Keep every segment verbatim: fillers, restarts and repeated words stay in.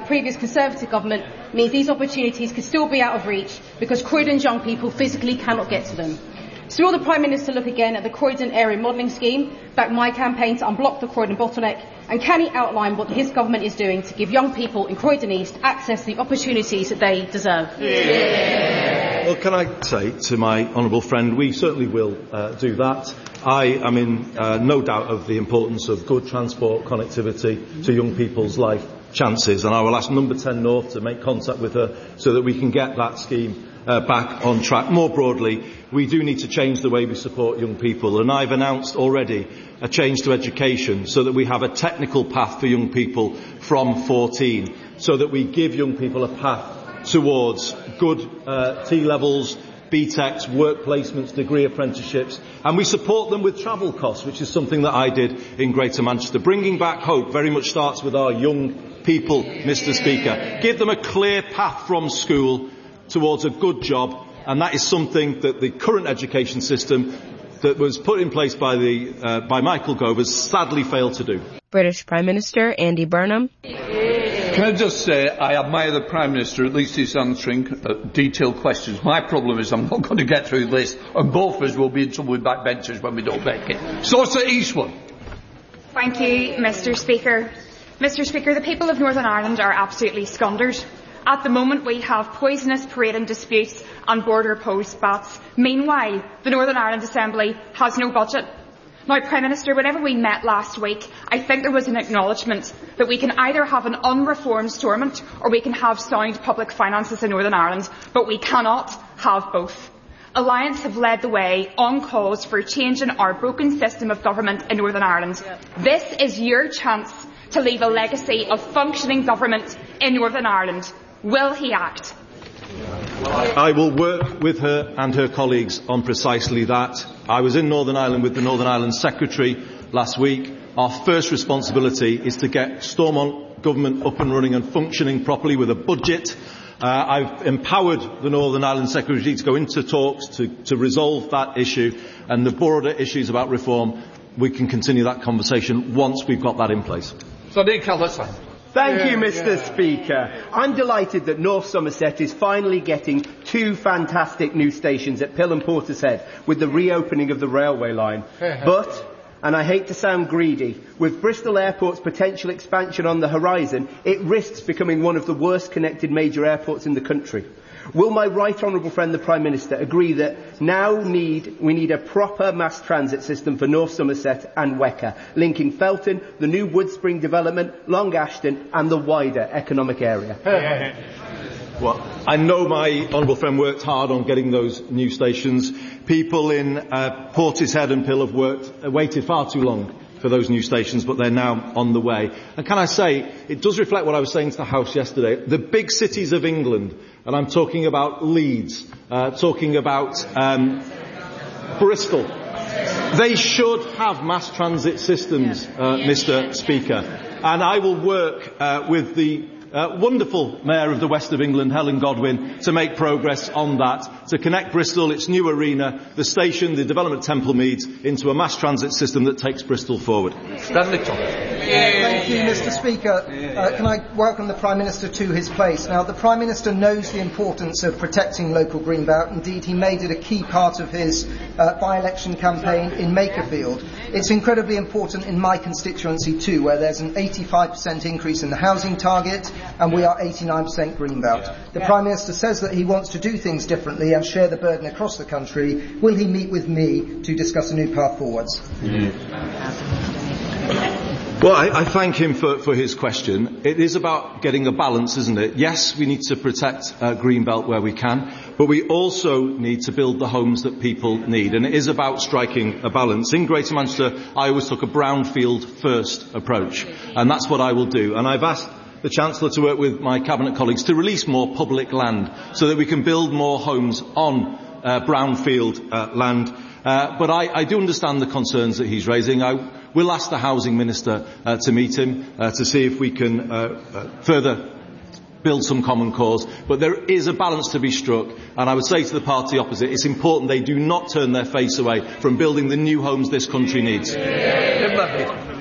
previous Conservative government means these opportunities could still be out of reach because Croydon's young people physically cannot get to them. So will the Prime Minister look again at the Croydon Area Modelling Scheme, back my campaign to unblock the Croydon bottleneck, and can he outline what his government is doing to give young people in Croydon East access to the opportunities that they deserve? Yeah. Well, can I say to my honourable friend, we certainly will uh, do that. I am in uh, no doubt of the importance of good transport connectivity to young people's life chances, and I will ask Number ten North to make contact with her so that we can get that scheme uh, back on track. More broadly, we do need to change the way we support young people, and I've announced already a change to education so that we have a technical path for young people from fourteen, so that we give young people a path towards good uh, T-levels, B TECs, work placements, degree apprenticeships, and we support them with travel costs, which is something that I did in Greater Manchester. Bringing back hope very much starts with our young people, Mr Speaker. Give them a clear path from school towards a good job, and that is something that the current education system that was put in place by, the, uh, by Michael Gove has sadly failed to do. British Prime Minister Andy Burnham. Can I just say I admire the Prime Minister, at least he's answering uh, detailed questions. My problem is I'm not going to get through this, and both of us will be in trouble with backbenchers when we don't make it. Sorcerer Eastwood. Thank you, Mr Speaker. Mr Speaker, the people of Northern Ireland are absolutely scundered. At the moment, we have poisonous parading disputes and border-post bats. Meanwhile, the Northern Ireland Assembly has no budget. Now, Prime Minister, whenever we met last week, I think there was an acknowledgement that we can either have an unreformed Stormont or we can have sound public finances in Northern Ireland, but we cannot have both. Alliance have led the way on calls for changing our broken system of government in Northern Ireland. This is your chance to leave a legacy of functioning government in Northern Ireland. Will he act? I will work with her and her colleagues on precisely that. I was in Northern Ireland with the Northern Ireland Secretary last week. Our first responsibility is to get Stormont government up and running and functioning properly with a budget. Uh, I've empowered the Northern Ireland Secretary to go into talks to, to resolve that issue, and the broader issues about reform, we can continue that conversation once we've got that in place. Sadiq Al-Hassan. Thank yeah, you, Mr yeah. Speaker. I'm delighted that North Somerset is finally getting two fantastic new stations at Pill and Portishead with the reopening of the railway line. But, and I hate to sound greedy, with Bristol Airport's potential expansion on the horizon, it risks becoming one of the worst connected major airports in the country. Will my right honourable friend the Prime Minister agree that now need, we need a proper mass transit system for North Somerset and Wecker, linking Felton, the new Woodspring development, Long Ashton and the wider economic area? Well, I know my honourable friend worked hard on getting those new stations. People in uh, Portishead and Pill have worked, uh, waited far too long for those new stations, but they're now on the way. And can I say, it does reflect what I was saying to the House yesterday. The big cities of England, and I'm talking about Leeds, uh, talking about um, Bristol, they should have mass transit systems, uh, Mr Speaker. And I will work uh, with the Uh, wonderful Mayor of the West of England, Helen Godwin, to make progress on that, to connect Bristol, its new arena, the station, the development of Temple Meads, into a mass transit system that takes Bristol forward. Stanley Thomas. Thank you, Mr Speaker. Uh, can I welcome the Prime Minister to his place? Now, the Prime Minister knows the importance of protecting local greenbelt. Indeed, he made it a key part of his uh, by-election campaign in Makerfield. It's incredibly important in my constituency too, where there's an eighty-five percent increase in the housing target, and we are eighty-nine percent greenbelt. The Prime Minister says that he wants to do things differently and share the burden across the country. Will he meet with me to discuss a new path forwards? Mm. Well, I, I thank him for, for his question. It is about getting a balance, isn't it? Yes, we need to protect uh, greenbelt where we can, but we also need to build the homes that people need, and it is about striking a balance. In Greater Manchester, I always took a brownfield first approach, and that's what I will do. And I've asked the Chancellor to work with my Cabinet colleagues to release more public land so that we can build more homes on uh, brownfield uh, land. Uh, but I, I do understand the concerns that he's raising. I will ask the Housing Minister uh, to meet him uh, to see if we can uh, uh, further build some common cause. But there is a balance to be struck, and I would say to the party opposite, it's important they do not turn their face away from building the new homes this country needs.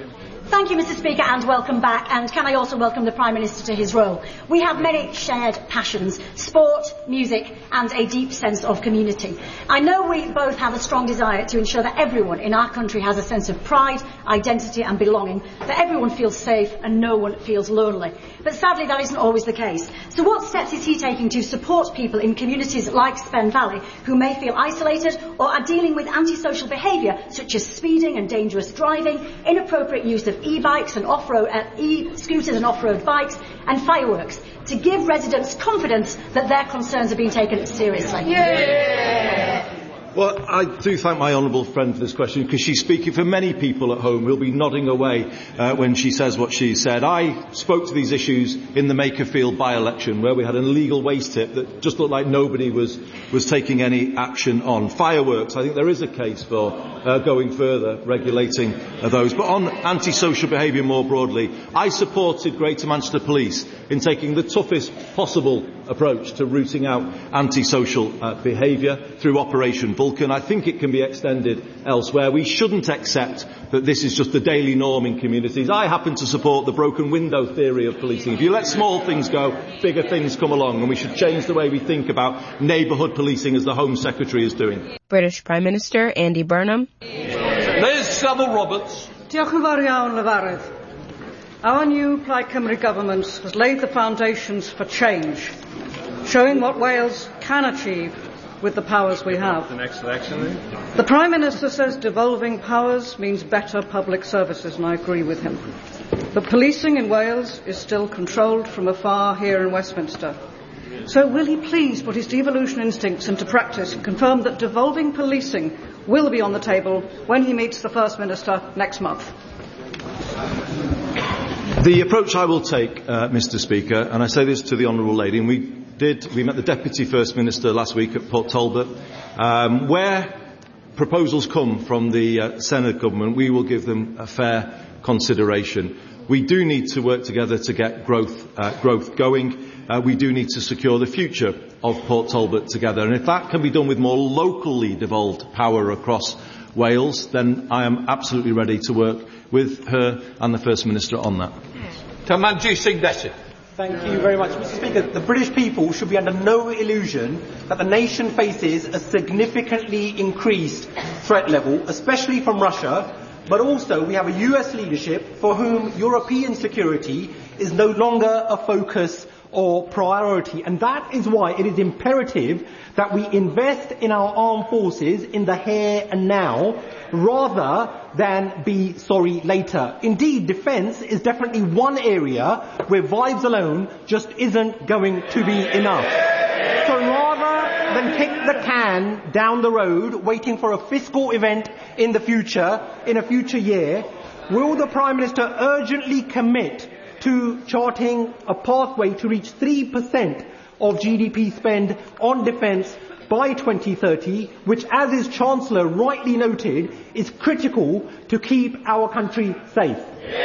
Thank you, Mister Speaker, and welcome back. And can I also welcome the Prime Minister to his role? We have many shared passions: sport, music, and a deep sense of community. I know we both have a strong desire to ensure that everyone in our country has a sense of pride, identity and belonging, that everyone feels safe and no one feels lonely. But sadly, that isn't always the case. So what steps is he taking to support people in communities like Spen Valley who may feel isolated or are dealing with antisocial behaviour such as speeding and dangerous driving, inappropriate use of e-bikes and off-road uh, e-scooters and off-road bikes and fireworks, to give residents confidence that their concerns are being taken seriously? Yeah. Well, I do thank my honourable friend for this question, because she's speaking for many people at home who will be nodding away uh, when she says what she said. I spoke to these issues in the Makerfield by-election, where we had an illegal waste tip that just looked like nobody was, was taking any action on. Fireworks, I think there is a case for uh, going further, regulating uh, those. But on antisocial behaviour more broadly, I supported Greater Manchester Police in taking the toughest possible approach to rooting out antisocial uh, behaviour through Operation Vulcan. I think it can be extended elsewhere. We shouldn't accept that this is just the daily norm in communities. I happen to support the broken window theory of policing. If you let small things go, bigger things come along, and we should change the way we think about neighbourhood policing, as the Home Secretary is doing. British Prime Minister Andy Burnham. Liz Saville-Roberts. Diolch yn fawr iawn, Lefarydd. Our new Plaid Cymru government has laid the foundations for change, showing what Wales can achieve with the powers we have. The next election, then? The Prime Minister says devolving powers means better public services, and I agree with him. But policing in Wales is still controlled from afar here in Westminster. So will he please put his devolution instincts into practice and confirm that devolving policing will be on the table when he meets the First Minister next month? The approach I will take, uh, Mr Speaker, and I say this to the Honourable Lady, and we did, we met the Deputy First Minister last week at Port Talbot, um, where proposals come from the uh, Senate government, we will give them a fair consideration. We do need to work together to get growth, uh, growth going. Uh, we do need to secure the future of Port Talbot together, and if that can be done with more locally devolved power across Wales, then I am absolutely ready to work with her and the First Minister on that. Tamanji Singh Dessi. Thank you very much, Mister Speaker. The British people should be under no illusion that the nation faces a significantly increased threat level, especially from Russia, but also we have a U S leadership for whom European security is no longer a focus or priority, and that is why it is imperative that we invest in our armed forces in the here and now, rather than be sorry later. Indeed, defence is definitely one area where vibes alone just isn't going to be enough. So rather than kick the can down the road, waiting for a fiscal event in the future, in a future year, will the Prime Minister urgently commit to charting a pathway to reach three percent of G D P spend on defence by twenty thirty, which, as his Chancellor rightly noted, is critical to keep our country safe?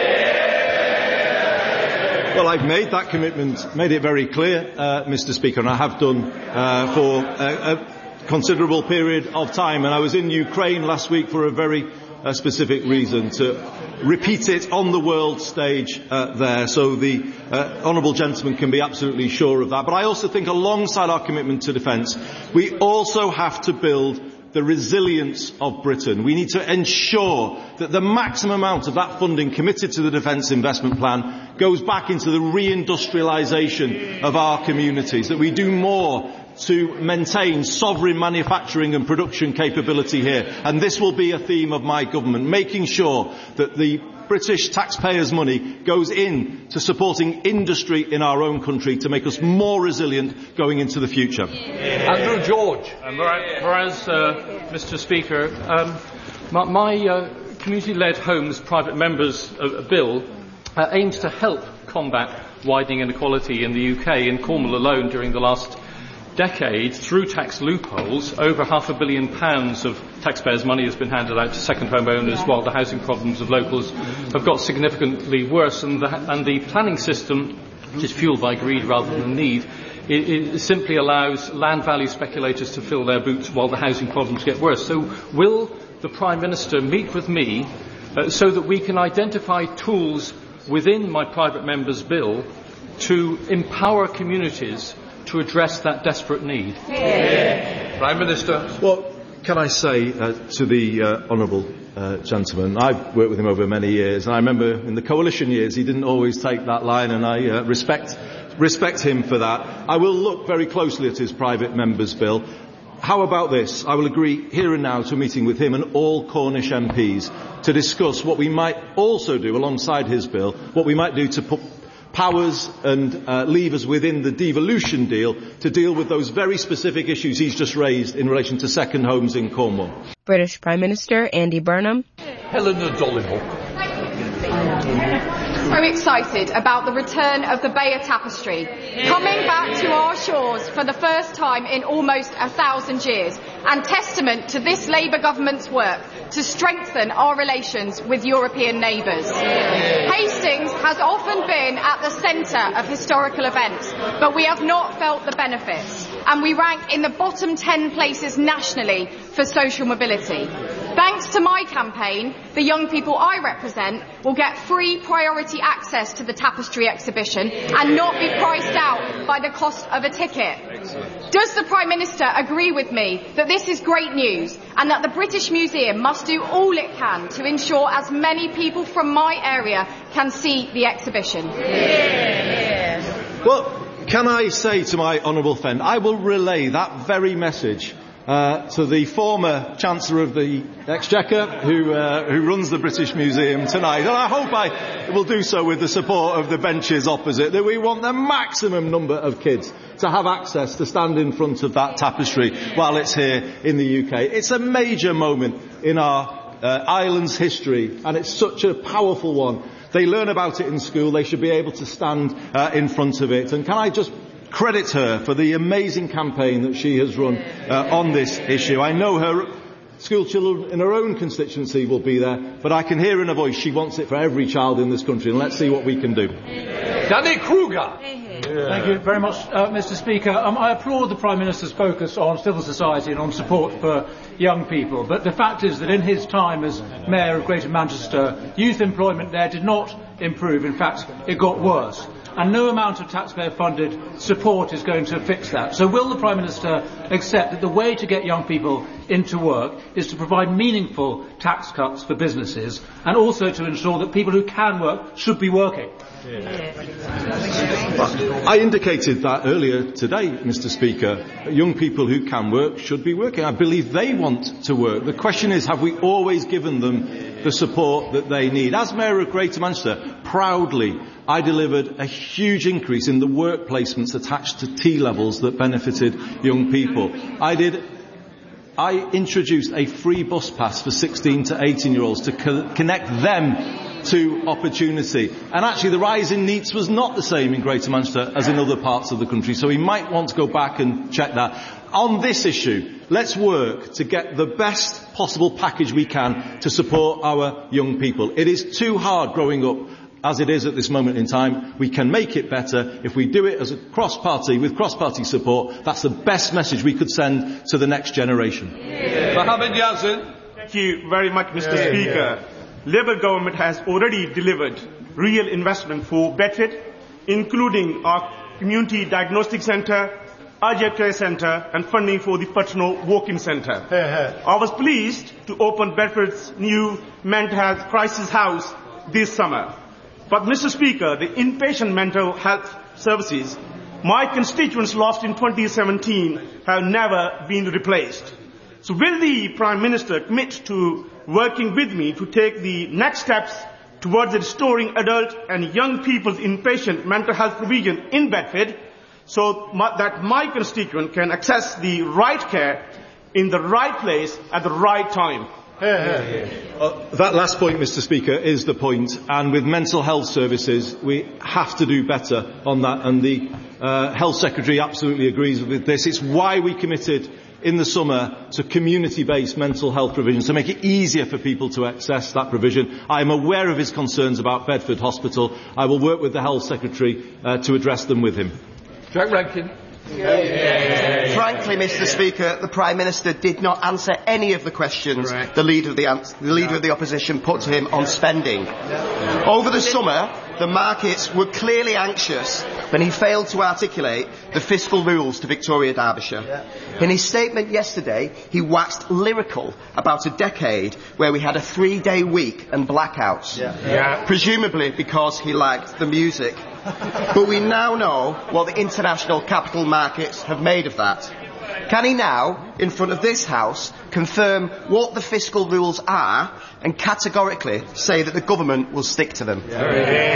Well, I've made that commitment, made it very clear, uh, Mr Speaker, and I have done uh, for a, a considerable period of time, and I was in Ukraine last week for a very uh, specific reason, to repeat it on the world stage uh, there, so the uh, honourable gentleman can be absolutely sure of that. But I also think, alongside our commitment to defence, we also have to build the resilience of Britain. We need to ensure that the maximum amount of that funding committed to the Defence Investment Plan goes back into the reindustrialisation of our communities, that we do more to maintain sovereign manufacturing and production capability here. And this will be a theme of my government, making sure that the British taxpayers' money goes in to supporting industry in our own country to make us more resilient going into the future. Yeah. Andrew George. Um, whereas, uh, Mister Speaker, um, my, my uh, community-led homes private members uh, bill uh, aims to help combat widening inequality in the U K. In Cornwall alone, during the last decade, through tax loopholes, over half a billion pounds of taxpayers' money has been handed out to second home owners, while the housing problems of locals have got significantly worse, and the, and the planning system, which is fuelled by greed rather than need, it, it simply allows land value speculators to fill their boots while the housing problems get worse. So will the Prime Minister meet with me uh, so that we can identify tools within my private member's bill to empower communities to address that desperate need. Yeah. Prime Minister. Well, can I say uh, to the uh, honourable uh, gentleman, I've worked with him over many years, and I remember in the coalition years he didn't always take that line, and I uh, respect respect him for that. I will look very closely at his private member's bill. How about this? I will agree here and now to a meeting with him and all Cornish M Ps to discuss what we might also do alongside his bill, what we might do to put powers and uh, levers within the devolution deal to deal with those very specific issues he's just raised in relation to second homes in Cornwall. British Prime Minister Andy Burnham. Helena Dollymore. So excited about the return of the Bayeux Tapestry, coming back to our shores for the first time in almost a thousand years, and testament to this Labour government's work to strengthen our relations with European neighbours. Hastings has often been at the centre of historical events, but we have not felt the benefits, and we rank in the bottom ten places nationally for social mobility. Thanks to my campaign, the young people I represent will get free priority access to the Tapestry exhibition and not be priced out by the cost of a ticket. Does the Prime Minister agree with me that this is great news and that the British Museum must do all it can to ensure as many people from my area can see the exhibition? Well, can I say to my honourable friend, I will relay that very message Uh, to the former Chancellor of the Exchequer, who, uh, who runs the British Museum tonight, and I hope I will do so with the support of the benches opposite, that we want the maximum number of kids to have access to stand in front of that tapestry while it's here in the U K. It's a major moment in our uh, island's history, and it's such a powerful one. They learn about it in school, they should be able to stand uh, in front of it. And can I just credit her for the amazing campaign that she has run uh, on this issue. I know her school children in her own constituency will be there, but I can hear in her voice she wants it for every child in this country, and let's see what we can do. Danny Kruger. Thank you very much, uh, Mister Speaker. Um, I applaud the Prime Minister's focus on civil society and on support for young people, but the fact is that in his time as Mayor of Greater Manchester, youth employment there did not improve. In fact, it got worse. And no amount of taxpayer-funded support is going to fix that. So will the Prime Minister accept that the way to get young people into work is to provide meaningful tax cuts for businesses and also to ensure that people who can work should be working? I indicated that earlier today, Mister Speaker. Young people who can work should be working. I believe they want to work. The question is, have we always given them the support that they need? As Mayor of Greater Manchester, proudly, I delivered a huge increase in the work placements attached to T levels that benefited young people. I did. I introduced a free bus pass for sixteen to eighteen year olds to co- connect them to opportunity. And actually the rise in NEETs was not the same in Greater Manchester as in other parts of the country, so we might want to go back and check that. On this issue, let's work to get the best possible package we can to support our young people. It is too hard growing up as it is at this moment in time. We can make it better if we do it as a cross-party, with cross-party support. That's the best message we could send to the next generation. Yeah. Mohammed Yazin. Thank you very much, Mister Yeah, Speaker. Yeah. Labour government has already delivered real investment for Bedford, including our community diagnostic centre, urgent care centre and funding for the Paternal Walk-in Centre. I was pleased to open Bedford's new mental health crisis house this summer. But, Mister Speaker, the inpatient mental health services my constituents lost in twenty seventeen have never been replaced. So will the Prime Minister commit to working with me to take the next steps towards restoring adult and young people's inpatient mental health provision in Bedford so my, that my constituent can access the right care in the right place at the right time? Yeah, yeah, yeah. Uh, that last point, Mister Speaker, is the point, and with mental health services we have to do better on that, and the uh, Health Secretary absolutely agrees with this. It's why we committed in the summer to community-based mental health provision, to make it easier for people to access that provision. I am aware of his concerns about Bedford Hospital. I will work with the Health Secretary uh, to address them with him. Jack Rankin. Yeah. Frankly, Mr Speaker, the Prime Minister did not answer any of the questions right. the, leader of the, the leader of the opposition put to him on spending. Yeah. Over the summer, the markets were clearly anxious when he failed to articulate the fiscal rules to Victoria Derbyshire. Yeah. In his statement yesterday, he waxed lyrical about a decade where we had a three-day week and blackouts, yeah. Yeah. presumably because he liked the music. But we now know what the international capital markets have made of that. Can he now, in front of this House, confirm what the fiscal rules are and categorically say that the government will stick to them? Yeah.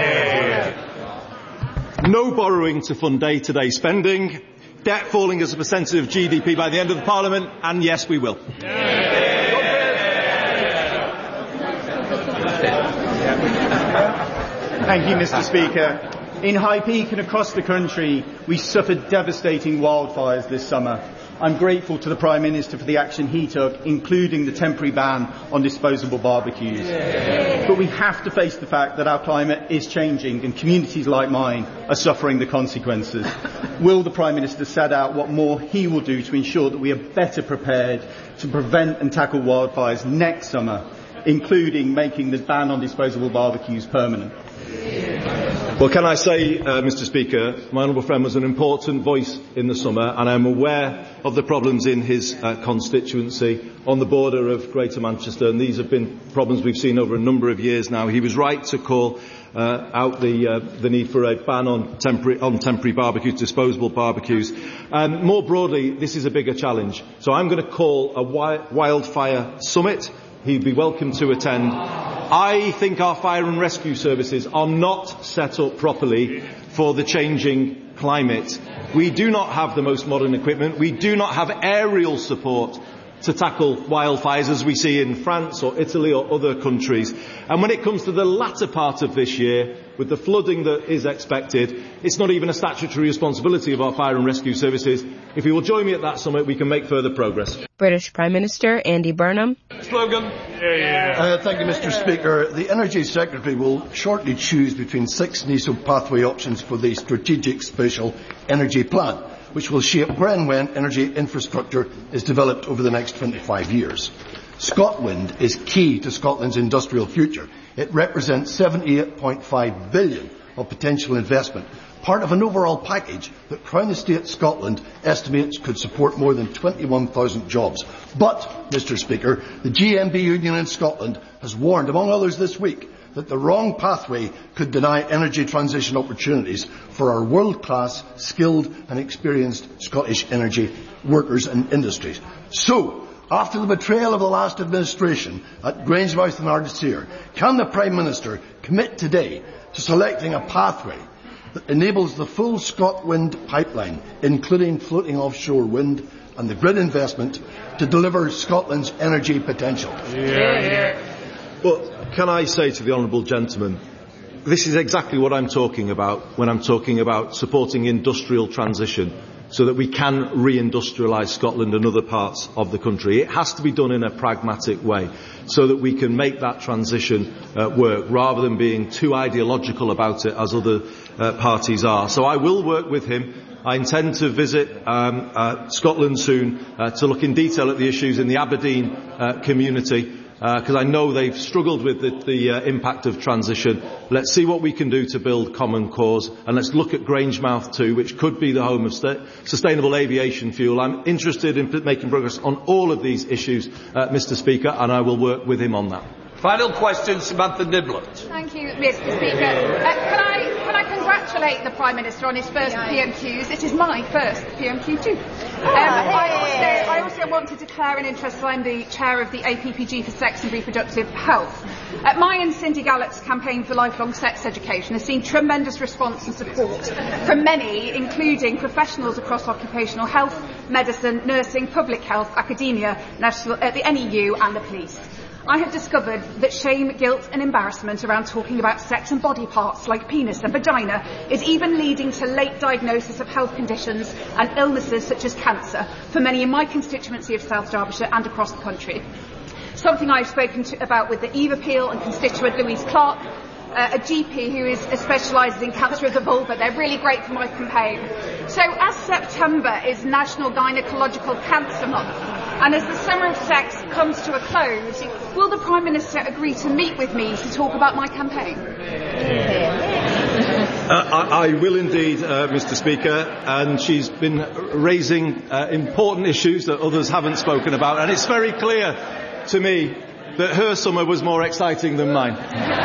Yeah. No borrowing to fund day-to-day spending, debt falling as a percentage of G D P by the end of the Parliament, and yes, we will. Yeah. Thank you, Mr Speaker. In High Peak and across the country, we suffered devastating wildfires this summer. I'm grateful to the Prime Minister for the action he took, including the temporary ban on disposable barbecues. Yeah. But we have to face the fact that our climate is changing and communities like mine are suffering the consequences. Will the Prime Minister set out what more he will do to ensure that we are better prepared to prevent and tackle wildfires next summer, including making the ban on disposable barbecues permanent? Well, can I say, uh, Mr Speaker, my honourable friend was an important voice in the summer, and I'm aware of the problems in his uh, constituency on the border of Greater Manchester, and these have been problems we've seen over a number of years now. He was right to call uh, out the, uh, the need for a ban on temporary, on temporary barbecues, disposable barbecues. Um, more broadly, this is a bigger challenge. So I'm going to call a wi- wildfire summit. He'd be welcome to attend. I think our fire and rescue services are not set up properly for the changing climate. We do not have the most modern equipment. We do not have aerial support to tackle wildfires as we see in France or Italy or other countries. And when it comes to the latter part of this year, with the flooding that is expected, it's not even a statutory responsibility of our fire and rescue services. If you will join me at that summit, we can make further progress. British Prime Minister Andy Burnham. Slogan. Yeah, yeah. Uh, thank you, Mr Speaker. The Energy Secretary will shortly choose between six N I S O pathway options for the Strategic Special Energy Plan, which will shape where and when energy infrastructure is developed over the next twenty-five years. ScotWind is key to Scotland's industrial future. It represents seventy-eight point five billion pounds of potential investment, part of an overall package that Crown Estate Scotland estimates could support more than twenty-one thousand jobs. But, Mr Speaker, the G M B Union in Scotland has warned, among others this week, that the wrong pathway could deny energy transition opportunities for our world-class, skilled and experienced Scottish energy workers and industries. So, after the betrayal of the last administration at Grangemouth and Ardseer, can the Prime Minister commit today to selecting a pathway that enables the full ScotWind pipeline, including floating offshore wind and the grid investment, to deliver Scotland's energy potential? Yeah, yeah. Well, can I say to the honourable gentleman, this is exactly what I'm talking about when I'm talking about supporting industrial transition so that we can reindustrialise Scotland and other parts of the country. It has to be done in a pragmatic way so that we can make that transition uh, work rather than being too ideological about it as other uh, parties are. So I will work with him. I intend to visit um, uh, Scotland soon uh, to look in detail at the issues in the Aberdeen uh, community, because uh, I know they've struggled with the, the uh, impact of transition. Let's see what we can do to build common cause, and let's look at Grangemouth too, which could be the home of st- sustainable aviation fuel. I'm interested in p- making progress on all of these issues, uh, Mr Speaker, and I will work with him on that. Final question, Samantha Niblet. Thank you, Mister Speaker. Uh, can I can I congratulate the Prime Minister on his first P M Qs? It is my first P M Q too. Um, I, also, I also want to declare an interest. I'm the chair of the A P P G for Sex and Reproductive Health. Uh, my and Cindy Gallups campaign for lifelong sex education has seen tremendous response and support from many, including professionals across occupational health, medicine, nursing, public health, academia, national, uh, the N E U and the police. I have discovered that shame, guilt and embarrassment around talking about sex and body parts like penis and vagina is even leading to late diagnosis of health conditions and illnesses such as cancer for many in my constituency of South Derbyshire and across the country. Something I've spoken to about with the Eve appeal and constituent Louise Clark, uh, a G P who is specialises in cancer of the vulva. They're really great for my campaign. So as September is National Gynecological Cancer Month, and as the summer of sex comes to a close, will the Prime Minister agree to meet with me to talk about my campaign? Uh, I, I will indeed, uh, Mister Speaker, and she's been raising uh, important issues that others haven't spoken about, and it's very clear to me that her summer was more exciting than mine.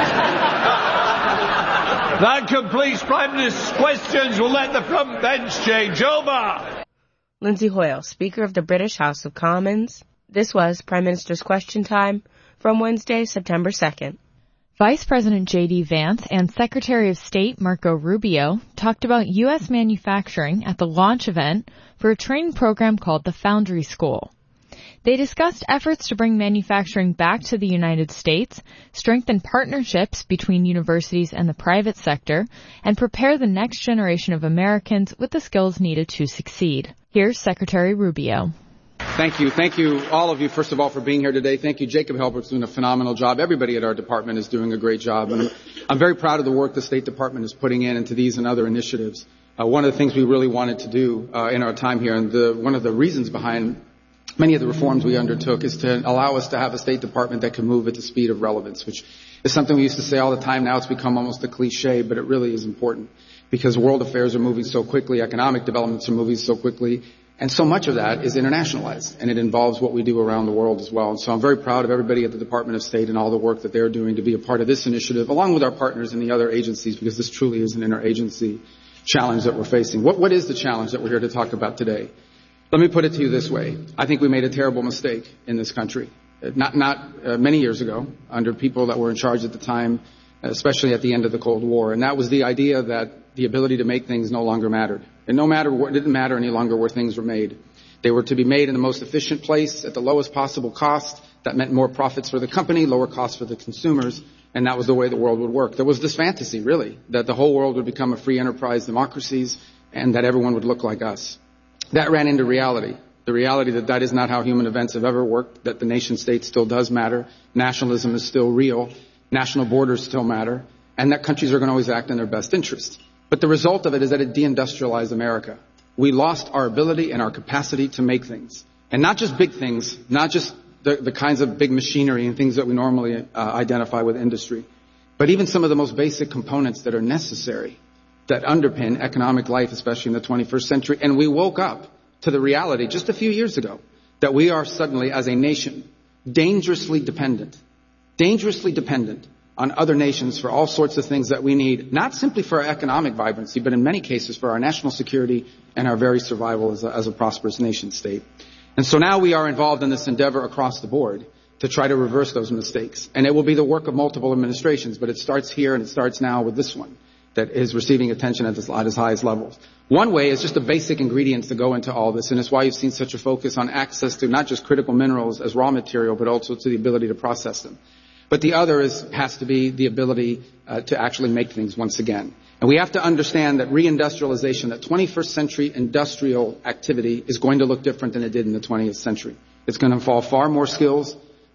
That completes Prime Minister's questions. We'll let the front bench change over. Lindsay Hoyle, Speaker of the British House of Commons. This was Prime Minister's Question Time from Wednesday, September second. Vice President J D Vance and Secretary of State Marco Rubio talked about U S manufacturing at the launch event for a training program called the Foundry School. They discussed efforts to bring manufacturing back to the United States, strengthen partnerships between universities and the private sector, and prepare the next generation of Americans with the skills needed to succeed. Here's Secretary Rubio. Thank you. Thank you, all of you, first of all, for being here today. Thank you, Jacob Helbert's doing a phenomenal job. Everybody at our department is doing a great job. And I'm, I'm very proud of the work the State Department is putting in into these and other initiatives. Uh, one of the things we really wanted to do uh, in our time here, and the, one of the reasons behind many of the reforms we undertook, is to allow us to have a State Department that can move at the speed of relevance, which is something we used to say all the time. Now it's become almost a cliche, but it really is important because world affairs are moving so quickly, economic developments are moving so quickly, and so much of that is internationalized, and it involves what we do around the world as well. And so I'm very proud of everybody at the Department of State and all the work that they're doing to be a part of this initiative, along with our partners in the other agencies, because this truly is an interagency challenge that we're facing. What, what is the challenge that we're here to talk about today? Let me put it to you this way. I think we made a terrible mistake in this country, not, not uh, many years ago, under people that were in charge at the time, especially at the end of the Cold War, and that was the idea that the ability to make things no longer mattered. And no matter what, it didn't matter any longer where things were made. They were to be made in the most efficient place at the lowest possible cost. That meant more profits for the company, lower costs for the consumers, and that was the way the world would work. There was this fantasy, really, that the whole world would become a free enterprise democracies and that everyone would look like us. That ran into reality. The reality that that is not how human events have ever worked, that the nation state still does matter, nationalism is still real, national borders still matter, and that countries are going to always act in their best interest. But the result of it is that it deindustrialized America. We lost our ability and our capacity to make things. And not just big things, not just the, the kinds of big machinery and things that we normally uh, identify with industry, but even some of the most basic components that are necessary that underpin economic life, especially in the twenty-first century. And we woke up to the reality just a few years ago that we are suddenly, as a nation, dangerously dependent, dangerously dependent on other nations for all sorts of things that we need, not simply for our economic vibrancy, but in many cases for our national security and our very survival as a, as a prosperous nation state. And so now we are involved in this endeavor across the board to try to reverse those mistakes. And it will be the work of multiple administrations, but it starts here and it starts now with this one that is receiving attention at, this, at its highest levels. One way is just the basic ingredients that go into all this, and it's why you've seen such a focus on access to not just critical minerals as raw material, but also to the ability to process them. But the other is, has to be the ability uh, to actually make things once again. And we have to understand that reindustrialization, that twenty-first century industrial activity is going to look different than it did in the twentieth century. It's going to involve far more skills.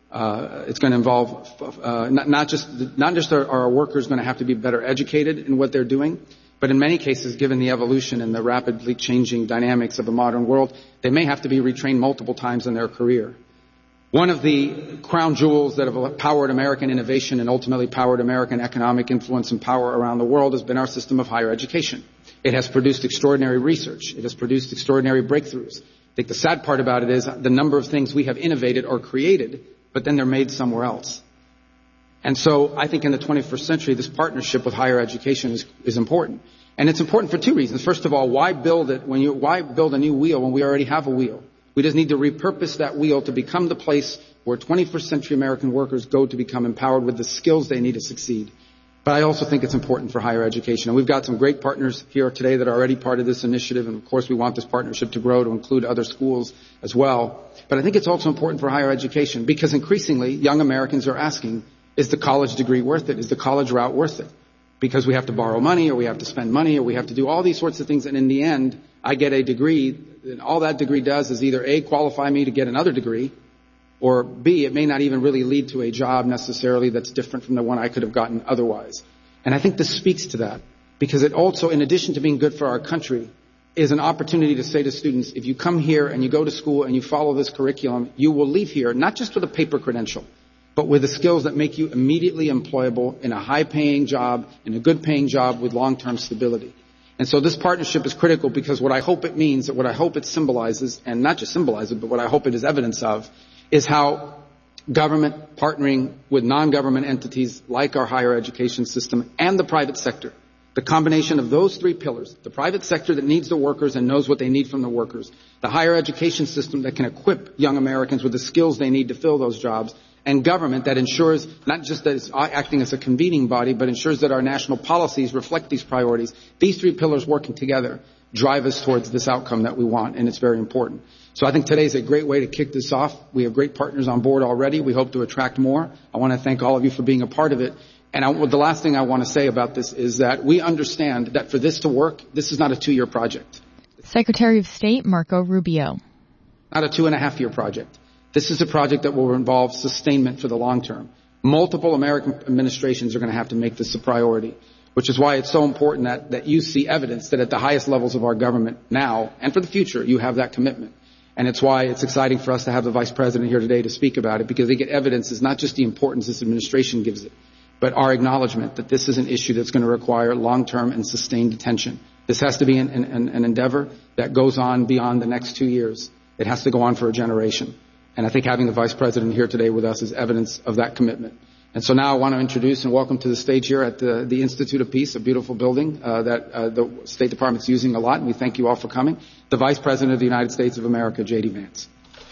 Uh, it's going to involve uh, not, not just not just are our workers going to have to be better educated in what they're doing, but in many cases, given the evolution and the rapidly changing dynamics of a modern world, they may have to be retrained multiple times in their career. One of the crown jewels that have powered American innovation and ultimately powered American economic influence and power around the world has been our system of higher education. It has produced extraordinary research. It has produced extraordinary breakthroughs. I think the sad part about it is the number of things we have innovated or created, but then they're made somewhere else. And so I think in the twenty-first century, this partnership with higher education is, is important. And it's important for two reasons. First of all, why build it when you, why build a new wheel when we already have a wheel? We just need to repurpose that wheel to become the place where twenty-first century American workers go to become empowered with the skills they need to succeed. But I also think it's important for higher education. And we've got some great partners here today that are already part of this initiative. And of course, we want this partnership to grow to include other schools as well. But I think it's also important for higher education because increasingly young Americans are asking, is the college degree worth it? Is the college route worth it? Because we have to borrow money or we have to spend money or we have to do all these sorts of things. And in the end, I get a degree, and all that degree does is either A, qualify me to get another degree, or B, it may not even really lead to a job necessarily that's different from the one I could have gotten otherwise. And I think this speaks to that, because it also, in addition to being good for our country, is an opportunity to say to students, if you come here and you go to school and you follow this curriculum, you will leave here not just with a paper credential, but with the skills that make you immediately employable in a high-paying job, in a good-paying job with long-term stability. And so this partnership is critical because what I hope it means, what I hope it symbolizes, and not just symbolizes, but what I hope it is evidence of, is how government partnering with non-government entities like our higher education system and the private sector, the combination of those three pillars, the private sector that needs the workers and knows what they need from the workers, the higher education system that can equip young Americans with the skills they need to fill those jobs, and government that ensures not just that it's acting as a convening body, but ensures that our national policies reflect these priorities. These three pillars working together drive us towards this outcome that we want, and it's very important. So I think today is a great way to kick this off. We have great partners on board already. We hope to attract more. I want to thank all of you for being a part of it. And I, well, the last thing I want to say about this is that we understand that for this to work, this is not a two-year project. Secretary of State Marco Rubio. Not a two-and-a-half-year project. This is a project that will involve sustainment for the long term. Multiple American administrations are going to have to make this a priority, which is why it's so important that, that you see evidence that at the highest levels of our government now and for the future, you have that commitment. And it's why it's exciting for us to have the Vice President here today to speak about it, because they get evidence is not just the importance this administration gives it, but our acknowledgement that this is an issue that's going to require long-term and sustained attention. This has to be an, an, an endeavor that goes on beyond the next two years. It has to go on for a generation. And I think having the Vice President here today with us is evidence of that commitment. And so now I want to introduce and welcome to the stage here at the, the Institute of Peace, a beautiful building uh, that uh, the State Department's using a lot, and we thank you all for coming, the Vice President of the United States of America, J D Vance.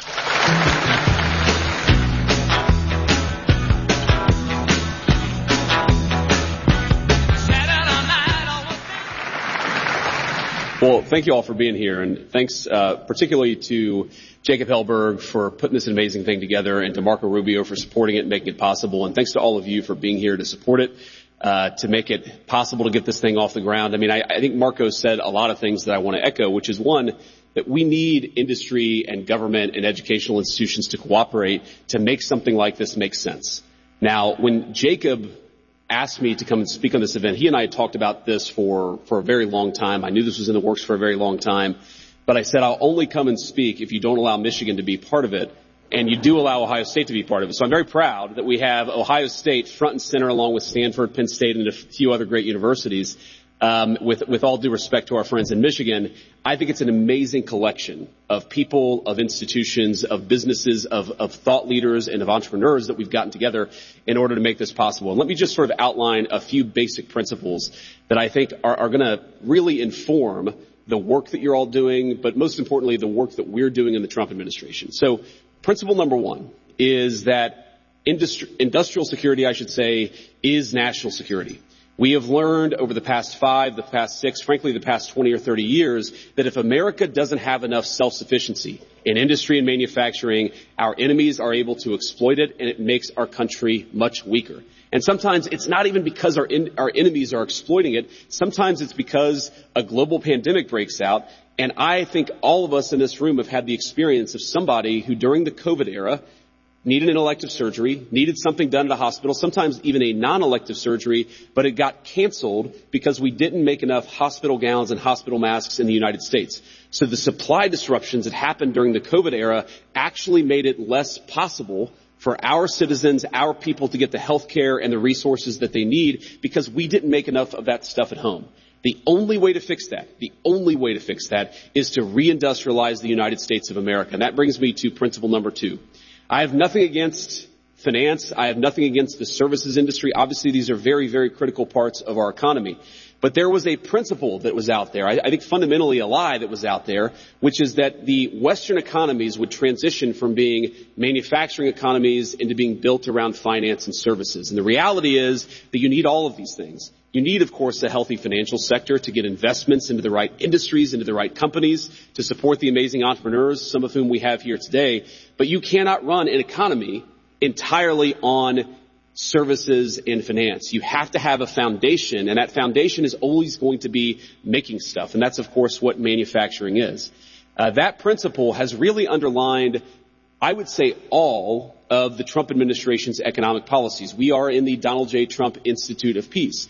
Well, thank you all for being here, and thanks uh, particularly to Jacob Hellberg for putting this amazing thing together, and to Marco Rubio for supporting it and making it possible, and thanks to all of you for being here to support it, uh, to make it possible to get this thing off the ground. I mean, I, I think Marco said a lot of things that I want to echo, which is, one, that we need industry and government and educational institutions to cooperate to make something like this make sense. Now, when Jacob asked me to come and speak on this event, he and I had talked about this for, for a very long time. I knew this was in the works for a very long time. But I said, I'll only come and speak if you don't allow Michigan to be part of it, and you do allow Ohio State to be part of it. So I'm very proud that we have Ohio State front and center, along with Stanford, Penn State, and a few other great universities. Um, with, with all due respect to our friends in Michigan, I think it's an amazing collection of people, of institutions, of businesses, of, of thought leaders, and of entrepreneurs that we've gotten together in order to make this possible. And let me just sort of outline a few basic principles that I think are, are going to really inform the work that you're all doing, but most importantly, the work that we're doing in the Trump administration. So principle number one is that industri- industrial security, I should say, is national security. We have learned over the past five, the past six, frankly, the past twenty or thirty years, that if America doesn't have enough self-sufficiency in industry and manufacturing, our enemies are able to exploit it, and it makes our country much weaker. And sometimes it's not even because our in, our enemies are exploiting it. Sometimes it's because a global pandemic breaks out. And I think all of us in this room have had the experience of somebody who during the COVID era needed an elective surgery, needed something done at a hospital, sometimes even a non-elective surgery, but it got canceled because we didn't make enough hospital gowns and hospital masks in the United States. So the supply disruptions that happened during the COVID era actually made it less possible for our citizens, our people, to get the health care and the resources that they need because we didn't make enough of that stuff at home. The only way to fix that, the only way to fix that is to reindustrialize the United States of America. And that brings me to principle number two. I have nothing against finance. I have nothing against the services industry. Obviously, these are very, very critical parts of our economy. But there was a principle that was out there, I, I think fundamentally a lie that was out there, which is that the Western economies would transition from being manufacturing economies into being built around finance and services. And the reality is that you need all of these things. You need, of course, a healthy financial sector to get investments into the right industries, into the right companies, to support the amazing entrepreneurs, some of whom we have here today. But you cannot run an economy entirely on services and finance. You have to have a foundation, and that foundation is always going to be making stuff. And that's, of course, what manufacturing is. Uh, that principle has really underlined, I would say, all of the Trump administration's economic policies. We are in the Donald J. Trump Institute of Peace.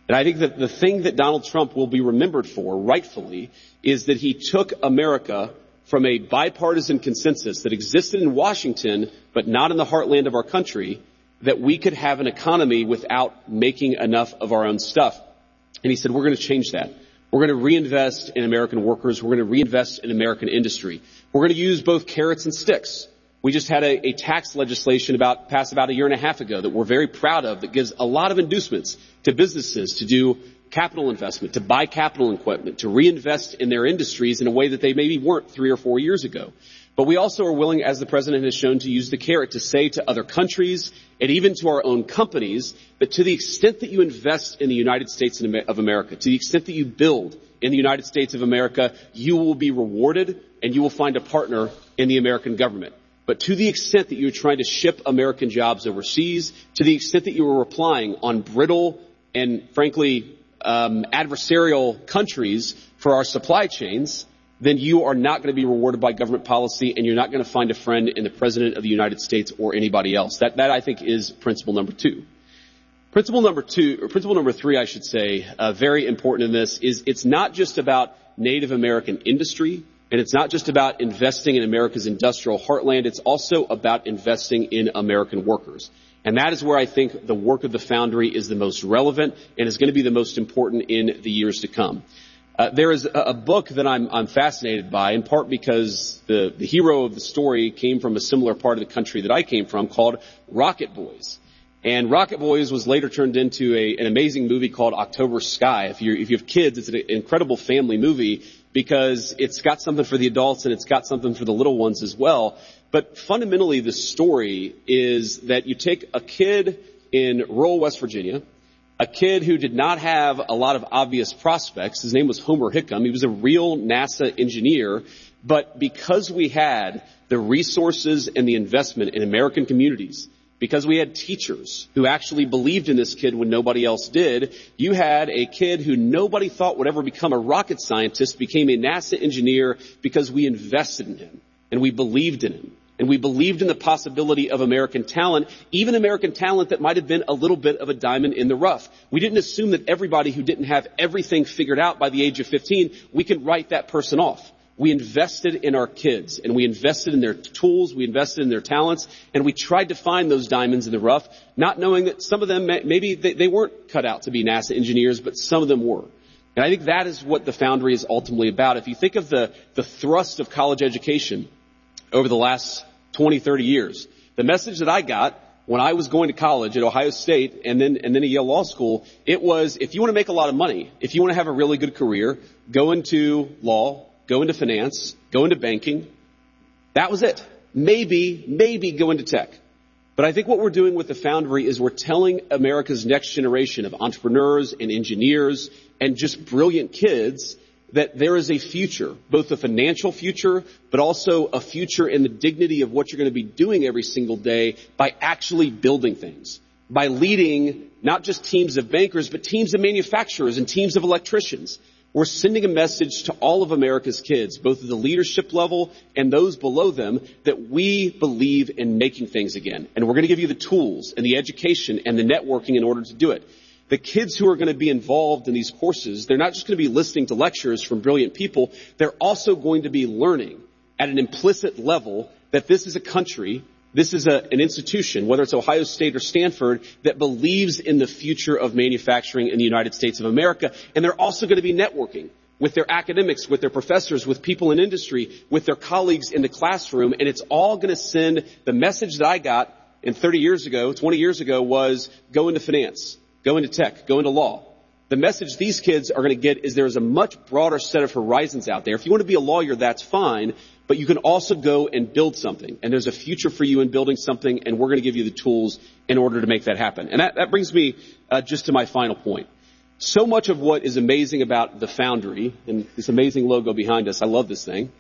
And I think that the thing that Donald Trump will be remembered for, rightfully, is that he took America from a bipartisan consensus that existed in Washington, but not in the heartland of our country, that we could have an economy without making enough of our own stuff. And he said, we're going to change that. We're going to reinvest in American workers. We're going to reinvest in American industry. We're going to use both carrots and sticks. We just had a, a tax legislation about passed about a year and a half ago that we're very proud of, that gives a lot of inducements to businesses to do capital investment, to buy capital equipment, to reinvest in their industries in a way that they maybe weren't three or four years ago. But we also are willing, as the president has shown, to use the carrot to say to other countries and even to our own companies that to the extent that you invest in the United States of America, to the extent that you build in the United States of America, you will be rewarded and you will find a partner in the American government. But to the extent that you're trying to ship American jobs overseas, to the extent that you are relying on brittle and, frankly, um, adversarial countries for our supply chains, then you are not going to be rewarded by government policy, and you're not going to find a friend in the President of the United States or anybody else. That, that I think, is principle number two. Principle number two, or principle number three, I should say, uh, very important in this, is it's not just about Native American industry, and it's not just about investing in America's industrial heartland. It's also about investing in American workers. And that is where I think the work of the Foundry is the most relevant and is going to be the most important in the years to come. Uh, there is a, a book that I'm, I'm fascinated by, in part because the, the hero of the story came from a similar part of the country that I came from, called Rocket Boys. And Rocket Boys was later turned into a, an amazing movie called October Sky. If, you're, if you have kids, it's an incredible family movie because it's got something for the adults and it's got something for the little ones as well. But fundamentally, the story is that you take a kid in rural West Virginia, a kid who did not have a lot of obvious prospects. His name was Homer Hickam. He was a real NASA engineer. But because we had the resources and the investment in American communities, because we had teachers who actually believed in this kid when nobody else did, you had a kid who nobody thought would ever become a rocket scientist, became a NASA engineer because we invested in him and we believed in him. And we believed in the possibility of American talent, even American talent that might have been a little bit of a diamond in the rough. We didn't assume that everybody who didn't have everything figured out by the age of fifteen, we could write that person off. We invested in our kids, and we invested in their tools, we invested in their talents, and we tried to find those diamonds in the rough, not knowing that some of them, maybe they, they weren't cut out to be NASA engineers, but some of them were. And I think that is what the Foundry is ultimately about. If you think of the, the thrust of college education over the last twenty, thirty years. The message that I got when I was going to college at Ohio State and then, and then at Yale Law School, it was, if you want to make a lot of money, if you want to have a really good career, go into law, go into finance, go into banking. That was it. Maybe, maybe go into tech. But I think what we're doing with the Foundry is we're telling America's next generation of entrepreneurs and engineers and just brilliant kids that there is a future, both a financial future, but also a future in the dignity of what you're going to be doing every single day by actually building things, by leading not just teams of bankers, but teams of manufacturers and teams of electricians. We're sending a message to all of America's kids, both at the leadership level and those below them, that we believe in making things again. And we're going to give you the tools and the education and the networking in order to do it. The kids who are going to be involved in these courses, they're not just going to be listening to lectures from brilliant people. They're also going to be learning at an implicit level that this is a country, this is a, an institution, whether it's Ohio State or Stanford, that believes in the future of manufacturing in the United States of America. And they're also going to be networking with their academics, with their professors, with people in industry, with their colleagues in the classroom. And it's all going to send the message that I got in thirty years ago, twenty years ago, was go into finance. Go into tech, go into law. The message these kids are going to get is there is a much broader set of horizons out there. If you want to be a lawyer, that's fine, but you can also go and build something. And there's a future for you in building something, and we're going to give you the tools in order to make that happen. And that, that brings me uh, just to my final point. So much of what is amazing about the Foundry, and this amazing logo behind us, I love this thing,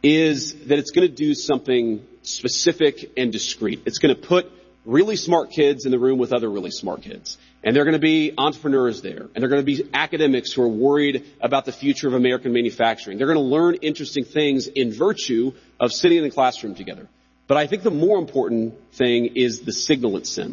is that it's going to do something specific and discrete. It's going to put really smart kids in the room with other really smart kids. And they're going to be entrepreneurs there. And they're going to be academics who are worried about the future of American manufacturing. They're going to learn interesting things in virtue of sitting in the classroom together. But I think the more important thing is the signal it sends.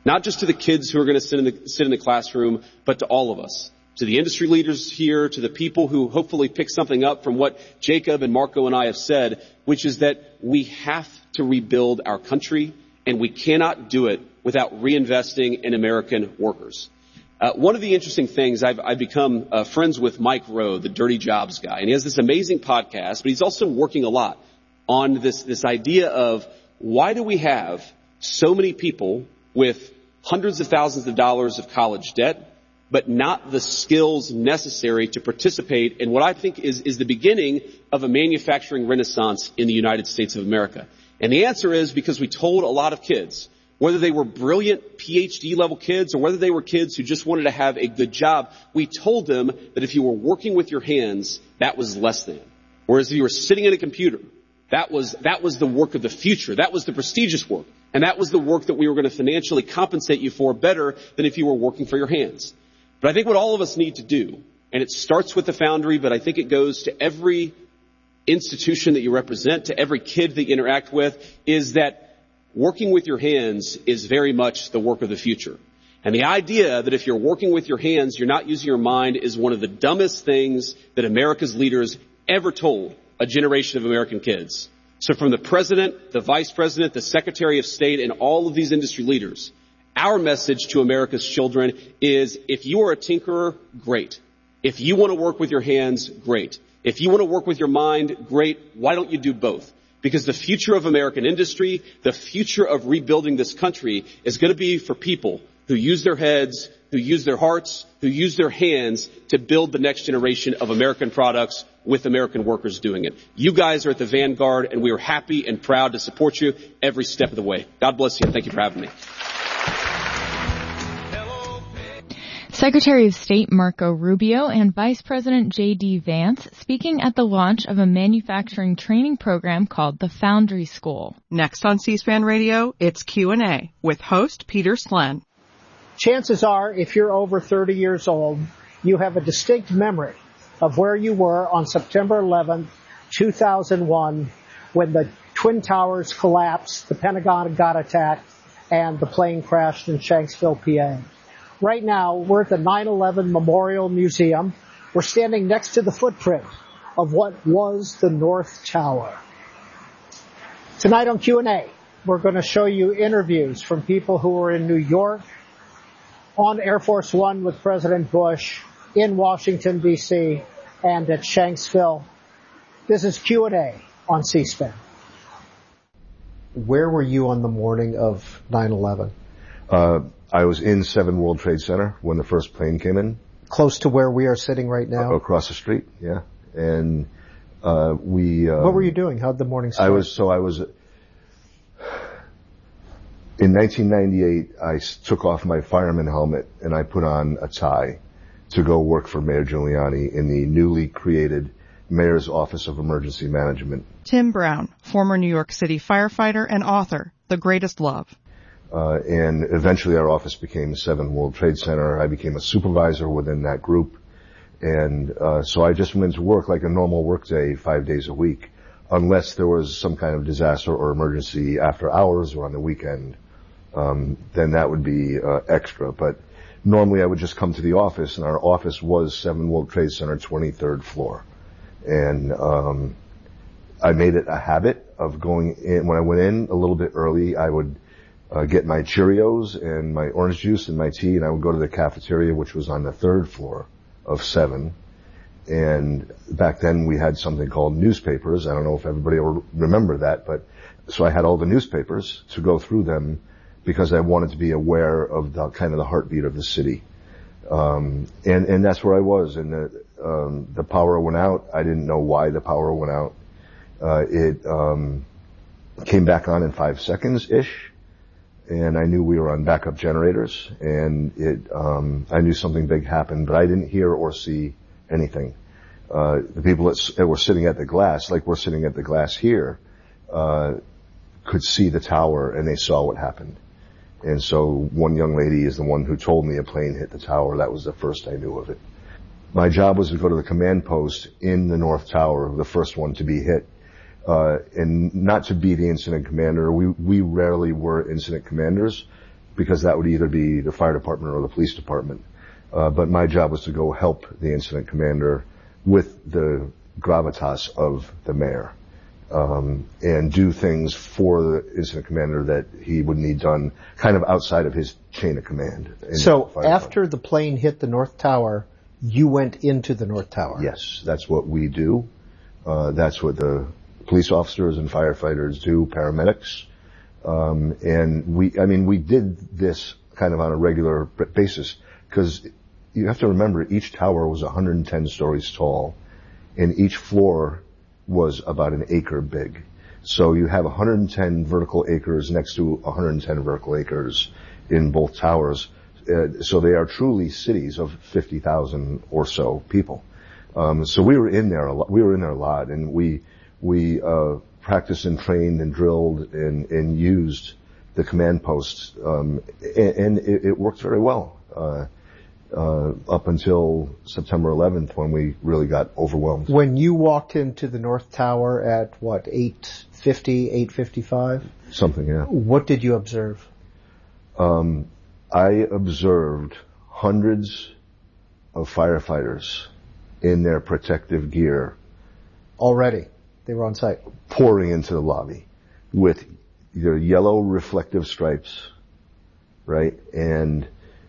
Not just to the kids who are going to sit in the, sit in the classroom, but to all of us. To the industry leaders here, to the people who hopefully pick something up from what Jacob and Marco and I have said, which is that we have to rebuild our country, and we cannot do it without reinvesting in American workers. Uh, one of the interesting things, I've, I've become uh, friends with Mike Rowe, the Dirty Jobs guy, and he has this amazing podcast, but he's also working a lot on this, this idea of why do we have so many people with hundreds of thousands of dollars of college debt, but not the skills necessary to participate in what I think is, is the beginning of a manufacturing renaissance in the United States of America. And the answer is because we told a lot of kids, whether they were brilliant P H D level kids or whether they were kids who just wanted to have a good job, we told them that if you were working with your hands, that was less than. Whereas if you were sitting at a computer, that was, that was the work of the future. That was the prestigious work. And that was the work that we were going to financially compensate you for better than if you were working for your hands. But I think what all of us need to do, and it starts with the Foundry, but I think it goes to every institution that you represent, to every kid that you interact with, is that working with your hands is very much the work of the future. And the idea that if you're working with your hands, you're not using your mind is one of the dumbest things that America's leaders ever told a generation of American kids. So from the president, the vice president, the secretary of state, and all of these industry leaders, our message to America's children is if you are a tinkerer, great. If you want to work with your hands, great. If you want to work with your mind, great. Why don't you do both? Because the future of American industry, the future of rebuilding this country is going to be for people who use their heads, who use their hearts, who use their hands to build the next generation of American products with American workers doing it. You guys are at the vanguard, and we are happy and proud to support you every step of the way. God bless you, and thank you for having me. Secretary of State Marco Rubio and Vice President J D Vance speaking at the launch of a manufacturing training program called the Foundry School. Next on C-SPAN Radio, it's Q and A with host Peter Slen. Chances are, if you're over thirty years old, you have a distinct memory of where you were on September eleventh, two thousand one, when the Twin Towers collapsed, the Pentagon got attacked, and the plane crashed in Shanksville, P A. Right now, we're at the nine eleven Memorial Museum. We're standing next to the footprint of what was the North Tower. Tonight on Q and A, we're going to show you interviews from people who were in New York, on Air Force One with President Bush, in Washington, D C, and at Shanksville. This is Q and A on C-SPAN. Where were you on the morning of nine eleven? Uh, I was in Seven World Trade Center when the first plane came in. Close to where we are sitting right now? Uh, across the street, yeah. And uh, we... Um, what were you doing? How'd the morning start? I was, so I was... In nineteen ninety-eight, I took off my fireman helmet and I put on a tie to go work for Mayor Giuliani in the newly created Mayor's Office of Emergency Management. Tim Brown, former New York City firefighter and author, The Greatest Love. Uh, and eventually our office became Seven World Trade Center. I became a supervisor within that group. And uh, so I just went to work like a normal work day, five days a week, unless there was some kind of disaster or emergency after hours or on the weekend. Um, then that would be uh, extra. But normally I would just come to the office, and our office was Seven World Trade Center, twenty-third floor. And um, I made it a habit of going in. When I went in a little bit early, I would uh, get my Cheerios and my orange juice and my tea, and I would go to the cafeteria, which was on the third floor of Seven. And back then we had something called newspapers. I don't know if everybody will remember that, but so I had all the newspapers to go through them because I wanted to be aware of the kind of the heartbeat of the city. Um, and, and that's where I was. And the, um, the power went out. I didn't know why the power went out. Uh, it, um, came back on in five seconds-ish. And I knew we were on backup generators. And it, um, I knew something big happened, but I didn't hear or see anything. Uh, the people that, that were sitting at the glass, like we're sitting at the glass here, uh, could see the tower and they saw what happened. And so one young lady is the one who told me a plane hit the tower. That was the first I knew of it. My job was to go to the command post in the North Tower, the first one to be hit, uh, and not to be the incident commander. We, we rarely were incident commanders. because that would either be the fire department or the police department. Uh, but my job was to go help the incident commander with the gravitas of the mayor, um, and do things for the incident commander that he would need done kind of outside of his chain of command. So after the plane hit the North Tower, you went into the North Tower? Yes, that's what we do. Uh, that's what the police officers and firefighters do, paramedics. Um, and we, I mean, we did this kind of on a regular basis because you have to remember each tower was one hundred ten stories tall and each floor was about an acre big. So you have one hundred ten vertical acres next to one hundred ten vertical acres in both towers. Uh, so they are truly cities of fifty thousand or so people. Um, so we were in there a lot, we were in there a lot and we, we, uh, practiced and trained and drilled and, and used the command posts, um, and, and it, it worked very well, uh, uh, up until September eleventh when we really got overwhelmed. When you walked into the North Tower at what, eight fifty, eight fifty-five? Something, yeah. What did you observe? Um, I observed hundreds of firefighters in their protective gear. Already? They were on site? Pouring into the lobby with their yellow reflective stripes, right? And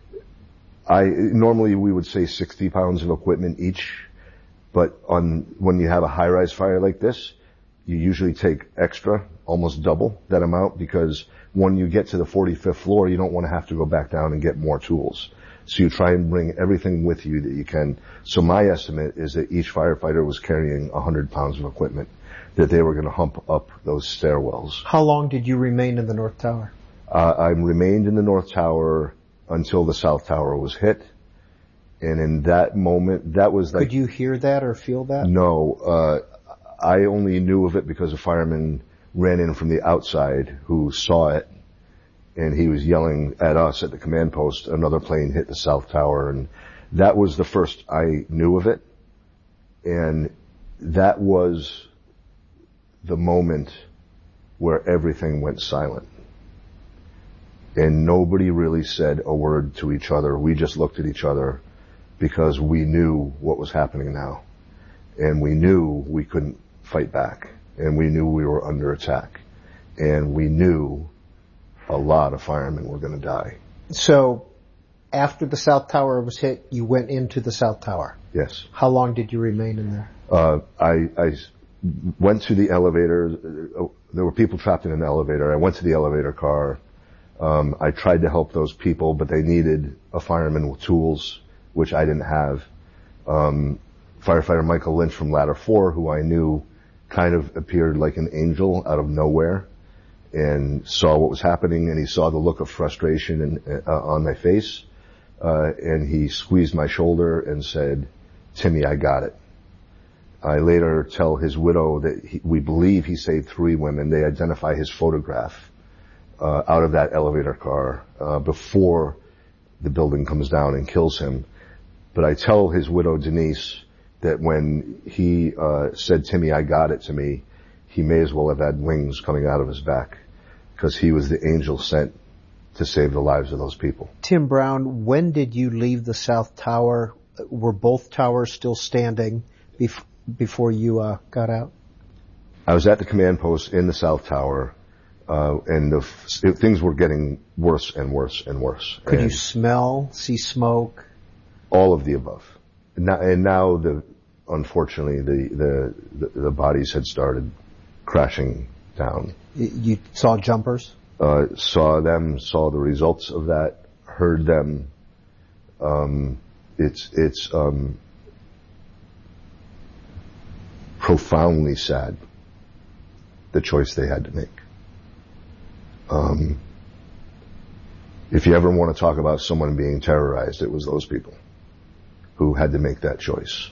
I, normally we would say sixty pounds of equipment each, but on, when you have a high-rise fire like this, you usually take extra, almost double that amount, because when you get to the forty-fifth floor, you don't want to have to go back down and get more tools. So you try and bring everything with you that you can. So my estimate is that each firefighter was carrying one hundred pounds of equipment that they were going to hump up those stairwells. How long did you remain in the North Tower? Uh, I remained in the North Tower until the South Tower was hit. And in that moment, that was like... Could you hear that or feel that? No. Uh, I only knew of it because a fireman ran in from the outside who saw it. And he was yelling at us at the command post, another plane hit the South Tower. And that was the first I knew of it. And that was the moment where everything went silent. And nobody really said a word to each other. We just looked at each other because we knew what was happening now. And we knew we couldn't fight back. And we knew we were under attack. And we knew a lot of firemen were going to die. So, after the South Tower was hit, you went into the South Tower? Yes. How long did you remain in there? Uh, I, I went to the elevator. There were people trapped in an elevator. I went to the elevator car. Um, I tried to help those people, but they needed a fireman with tools, which I didn't have. Um, firefighter Michael Lynch from Ladder four, who I knew kind of appeared like an angel out of nowhere, and saw what was happening, and he saw the look of frustration in, uh, on my face, uh, and he squeezed my shoulder and said, "Timmy, I got it." I later tell his widow that he, we believe he saved three women. They identify his photograph uh, out of that elevator car uh, before the building comes down and kills him. But I tell his widow, Denise, that when he uh, said, "Timmy, I got it" to me, he may as well have had wings coming out of his back, because he was the angel sent to save the lives of those people. Tim Brown, when did you leave the South Tower? Were both towers still standing bef- before you uh, got out? I was at the command post in the South Tower, uh, and the f- things were getting worse and worse and worse. Could and you smell, see smoke? All of the above. And now, and now the, unfortunately, the, the, the, the bodies had started crashing down. You saw jumpers? Uh, saw them, saw the results of that, heard them. Um, it's, it's, um, profoundly sad, the choice they had to make. Um, if you ever want to talk about someone being terrorized, it was those people who had to make that choice.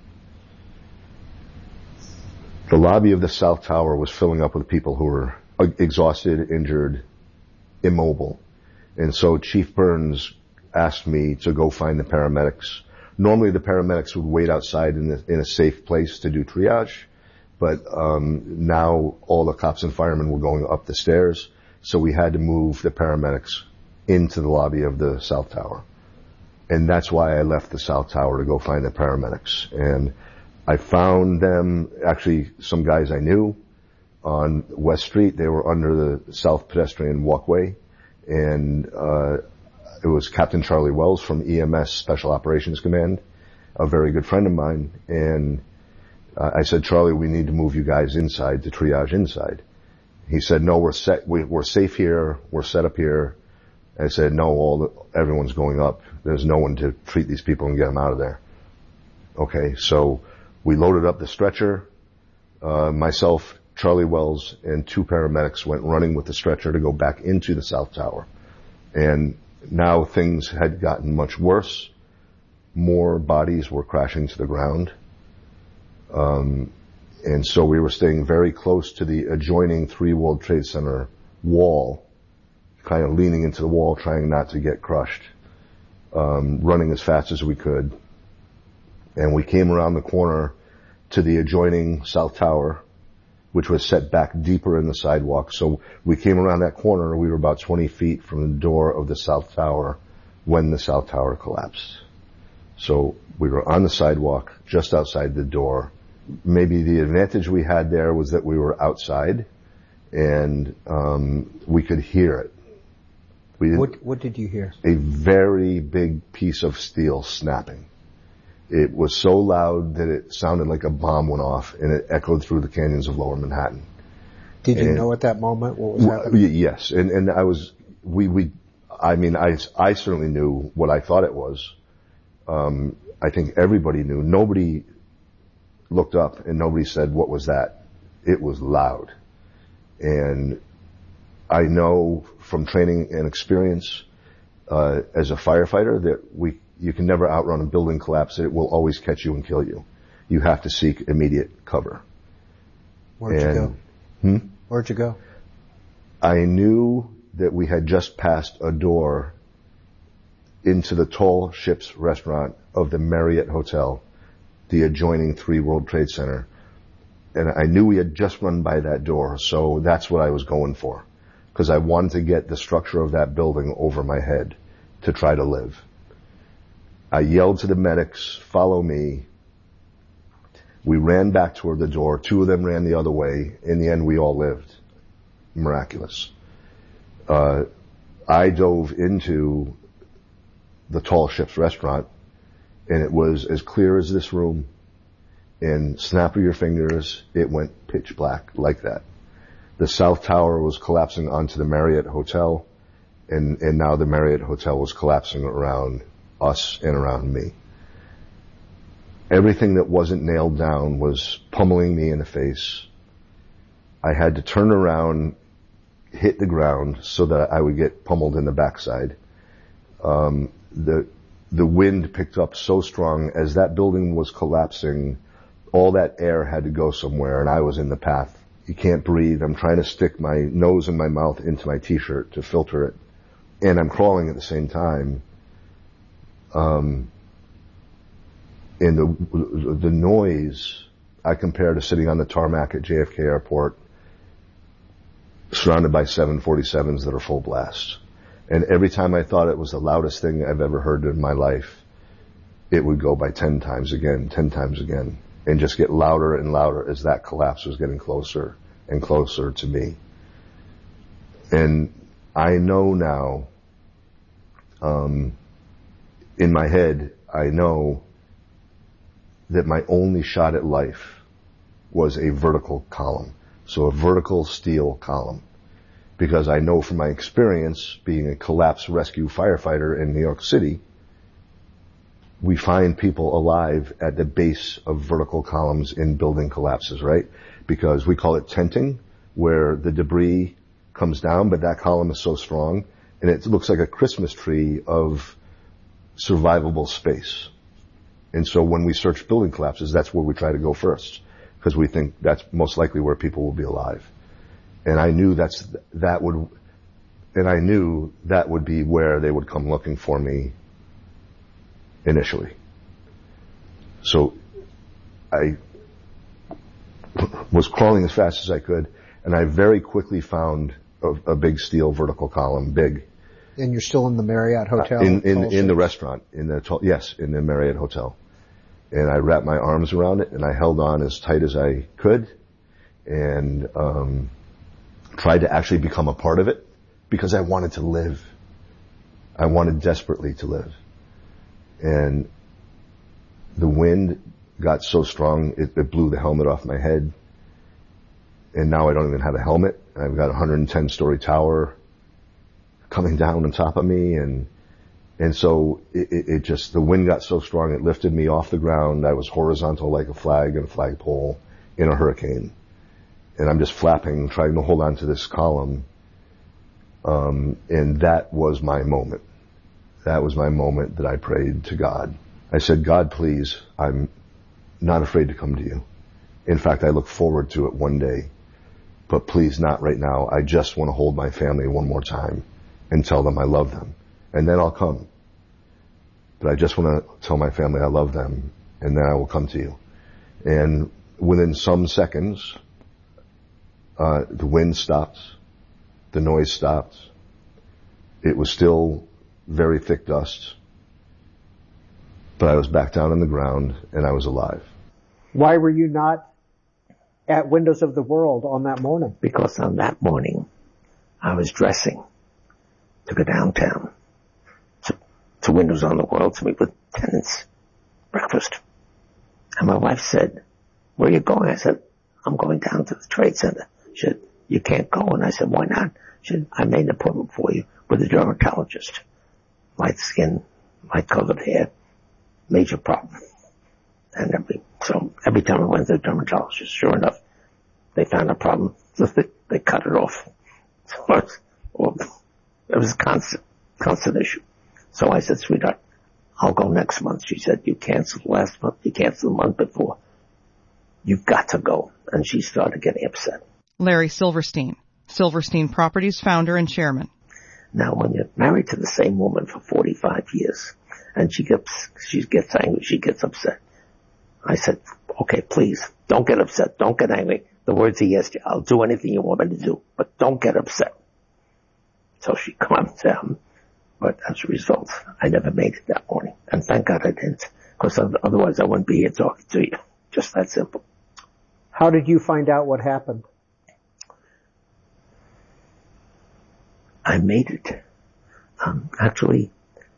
The lobby of the South Tower was filling up with people who were exhausted, injured, immobile. And so Chief Burns asked me to go find the paramedics. Normally the paramedics would wait outside in, the, in a safe place to do triage, but um, now all the cops and firemen were going up the stairs, so we had to move the paramedics into the lobby of the South Tower. And that's why I left the South Tower to go find the paramedics. And I found them, actually some guys I knew on West Street. They were under the South Pedestrian Walkway. And uh it was Captain Charlie Wells from E M S Special Operations Command, a very good friend of mine. And uh, I said, Charlie, we need to move you guys inside to triage inside. He said, no, we're set, we, we're safe here, we're set up here. I said, no, all the, everyone's going up. There's no one to treat these people and get them out of there. Okay, so we loaded up the stretcher. Uh, myself, Charlie Wells, and two paramedics went running with the stretcher to go back into the South Tower. And now things had gotten much worse. More bodies were crashing to the ground. Um, and so we were staying very close to the adjoining Three World Trade Center wall, kind of leaning into the wall, trying not to get crushed, um, running as fast as we could. And we came around the corner to the adjoining South Tower, which was set back deeper in the sidewalk. So we came around that corner, we were about twenty feet from the door of the South Tower when the South Tower collapsed. So we were on the sidewalk, just outside the door. Maybe the advantage we had there was that we were outside, and um, we could hear it. We didn't, what, what did you hear? A very big piece of steel snapping. It was so loud that it sounded like a bomb went off, and it echoed through the canyons of Lower Manhattan. Did you and, know at that moment what was happening? Yes, and and I was we we. I mean, I I certainly knew what I thought it was. Um, I think everybody knew. Nobody looked up, and nobody said, "What was that?" It was loud, and I know from training and experience uh, as a firefighter that we. You can never outrun a building collapse. It will always catch you and kill you. You have to seek immediate cover. Where'd and, you go? Hmm? Where'd you go? I knew that we had just passed a door into the Tall Ships restaurant of the Marriott Hotel, the adjoining Three World Trade Center. And I knew we had just run by that door, so that's what I was going for. Because I wanted to get the structure of that building over my head to try to live. I yelled to the medics, follow me. We ran back toward the door. Two of them ran the other way. In the end, we all lived. Miraculous. Uh, I dove into the Tall Ships restaurant, and it was as clear as this room. And snap of your fingers, it went pitch black like that. The South Tower was collapsing onto the Marriott Hotel, and, and now the Marriott Hotel was collapsing around us and around me. Everything that wasn't nailed down was pummeling me in the face. I had to turn around, hit the ground so that I would get pummeled in the backside. Um, the the wind picked up so strong as that building was collapsing. All that air had to go somewhere, and I was in the path. You can't breathe. I'm trying to stick my nose and my mouth into my t-shirt to filter it, and I'm crawling at the same time. Um, and the, the noise I compare to sitting on the tarmac at J F K Airport, surrounded by seven forty-sevens that are full blast. And every time I thought it was the loudest thing I've ever heard in my life, it would go by ten times again, ten times again, and just get louder and louder as that collapse was getting closer and closer to me. And I know now, um, in my head, I know that my only shot at life was a vertical column. So a vertical steel column. Because I know from my experience being a collapse rescue firefighter in New York City, we find people alive at the base of vertical columns in building collapses, right? Because we call it tenting, where the debris comes down, but that column is so strong, and it looks like a Christmas tree of survivable space. And so when we search building collapses, that's where we try to go first, because we think that's most likely where people will be alive. And I knew that's, that would, and I knew that would be where they would come looking for me initially. So I was crawling as fast as I could, and I very quickly found a, a big steel vertical column, big, And you're still in the Marriott Hotel? Uh, in, in, in the restaurant. In the, yes, in the Marriott Hotel. And I wrapped my arms around it and I held on as tight as I could and, um, tried to actually become a part of it because I wanted to live. I wanted desperately to live. And the wind got so strong, it, it blew the helmet off my head. And now I don't even have a helmet. I've got a one hundred ten story tower coming down on top of me. And, and so it, it, it just, the wind got so strong, it lifted me off the ground. I was horizontal like a flag and a flagpole in a hurricane. And I'm just flapping, trying to hold on to this column. Um, and that was my moment. That was my moment that I prayed to God. I said, God, please, I'm not afraid to come to you. In fact, I look forward to it one day. But please, not right now. I just want to hold my family one more time and tell them I love them. And then I'll come. But I just want to tell my family I love them, and then I will come to you. And within some seconds, uh, the wind stopped. The noise stopped. It was still very thick dust. But I was back down on the ground, and I was alive. Why were you not at Windows of the World on that morning? Because on that morning, I was dressing to go downtown to, to Windows on the World to meet with tenants, breakfast. And my wife said, where are you going? I said, I'm going down to the Trade Center. She said, you can't go. And I said, why not? She said, I made an appointment for you with a dermatologist. Light skin, light colored hair, major problem. And every, so every time I went to the dermatologist, sure enough, they found a problem. So they, they cut it off. So it was, well, it was a constant, constant issue. So I said, sweetheart, I'll go next month. She said, you canceled last month. You canceled the month before. You've got to go. And she started getting upset. Larry Silverstein, Silverstein Properties founder and chairman. Now, when you're married to the same woman for forty-five years, and she gets, she gets angry, she gets upset. I said, okay, please, don't get upset, don't get angry. The words he asked you, I'll do anything you want me to do, but don't get upset. So she calmed down, but as a result, I never made it that morning. And thank God I didn't, because otherwise I wouldn't be here talking to you. Just that simple. How did you find out what happened? I made it. Um, actually,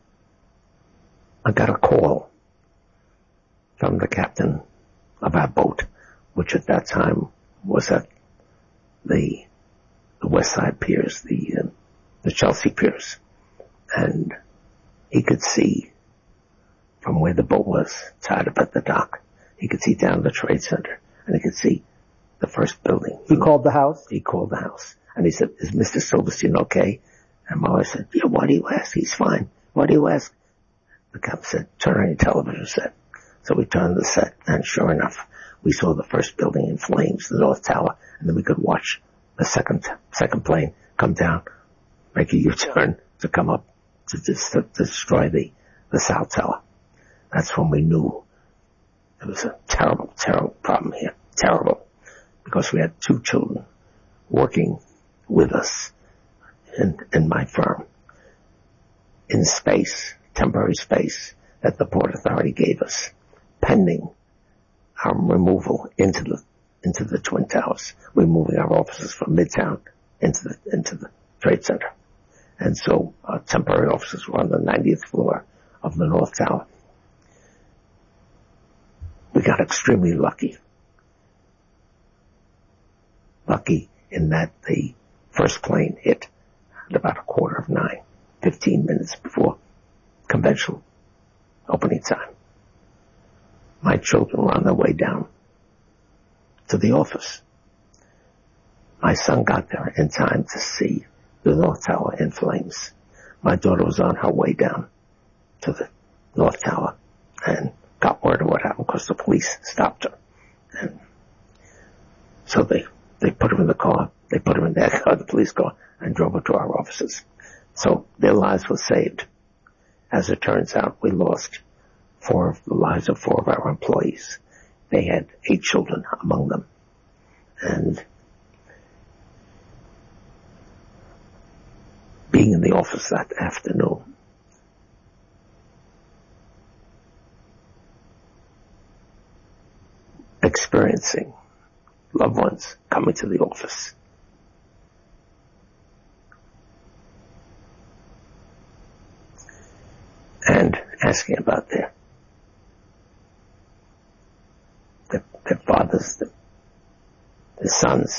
I got a call from the captain of our boat, which at that time was at the, the West Side Piers, the, uh, the Chelsea Piers. And he could see from where the boat was tied up at the dock. He could see down the Trade Center, and he could see the first building. He called the house? He called the house. And he said, is Mister Silverstein okay? And my wife said, yeah, why do you ask? He's fine. Why do you ask? The captain said, turn on your television set. So we turned the set, and sure enough, we saw the first building in flames, the North Tower, and then we could watch the second second plane come down, make a U-turn to come up to, dis- to destroy the, the South Tower. That's when we knew there was a terrible, terrible problem here. Terrible. Because we had two children working with us in, in my firm in space, temporary space that the Port Authority gave us, pending our removal into the into the Twin Towers. We're moving our offices from Midtown into the into the Trade Center, and so our temporary offices were on the ninetieth floor of the North Tower. We got extremely lucky. Lucky in that the first plane hit at about a quarter of nine, fifteen minutes before conventional opening time. My children were on their way down to the office. My son got there in time to see the North Tower in flames. My daughter was on her way down to the North Tower and got word of what happened because the police stopped her. And so they, they put her in the car, they put her in their car, the police car, and drove her to our offices. So their lives were saved. As it turns out, we lost four of the lives of four of our employees. They had eight children among them. And being in the office that afternoon. Experiencing loved ones coming to the office. And asking about their, their, their fathers, their, their sons,